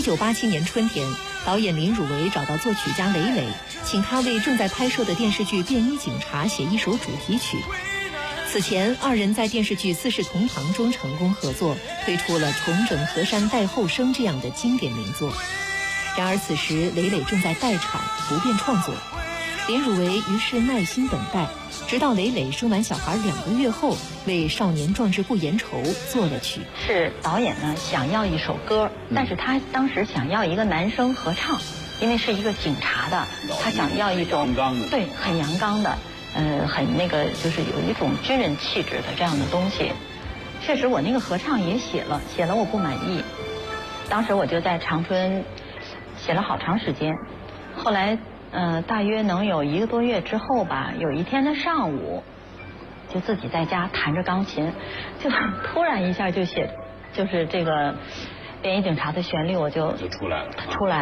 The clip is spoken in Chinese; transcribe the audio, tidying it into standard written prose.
1987年春天，导演林汝为找到作曲家雷雷，请他为正在拍摄的电视剧《便衣警察》写一首主题曲。此前，二人在电视剧《四世同堂》中成功合作，推出了《重整河山待后生》这样的经典名作。然而此时雷雷正在待产，不便创作，林汝为于是耐心等待，直到雷雷生完小孩2个月后，为《少年壮志不言愁》做了曲。 是导演呢想要一首歌，但是他当时想要一个男声合唱，因为是一个警察的，他想要一种对很阳刚的，很那个就是有一种军人气质的这样的东西。确实我那个合唱也写了我不满意，当时我就在长春写了好长时间，后来大约能有1个多月之后吧，有一天的上午，就自己在家弹着钢琴，就突然一下就写，就是这个《便衣警察》的旋律我就出来了。